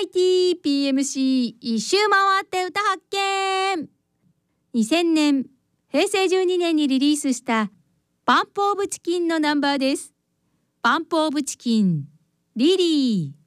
ティ PMC 一周回って歌発見。2000年、平成12年にリリースしたパンプオブチキンのナンバーです。パンプオブチキン、リリー。